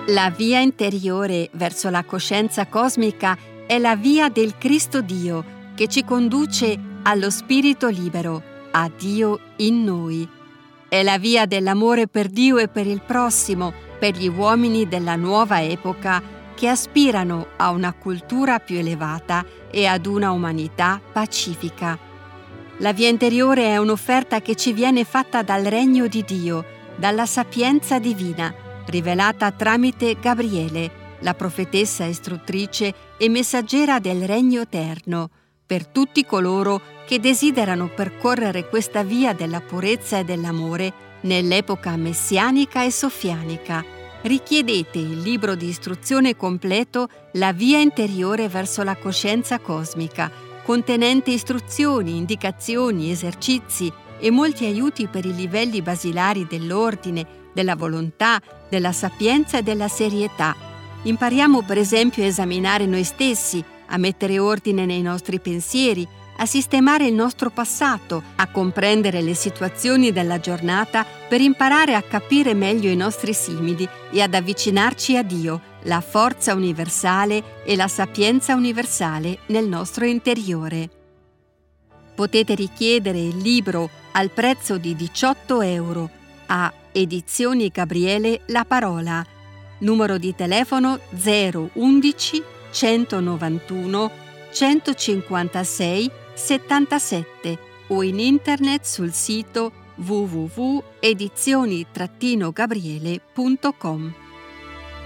La via interiore verso la coscienza cosmica è la via del Cristo Dio che ci conduce allo spirito libero, a Dio in noi. È la via dell'amore per Dio e per il prossimo, per gli uomini della nuova epoca che aspirano a una cultura più elevata e ad una umanità pacifica. La via interiore è un'offerta che ci viene fatta dal regno di Dio, dalla sapienza divina, rivelata tramite Gabriele, la profetessa istruttrice e messaggera del regno eterno, per tutti coloro che desiderano percorrere questa via della purezza e dell'amore nell'epoca messianica e sofianica. Richiedete il libro di istruzione completo La via interiore verso la coscienza cosmica, contenente istruzioni, indicazioni, esercizi e molti aiuti per i livelli basilari dell'ordine, della volontà, della sapienza e della serietà. Impariamo per esempio a esaminare noi stessi, a mettere ordine nei nostri pensieri, a sistemare il nostro passato, a comprendere le situazioni della giornata per imparare a capire meglio i nostri simili e ad avvicinarci a Dio, la forza universale e la sapienza universale nel nostro interiore. Potete richiedere il libro al prezzo di 18 euro a Edizioni Gabriele La Parola, numero di telefono 011 191 156 77 o in internet sul sito www.edizioni-gabriele.com.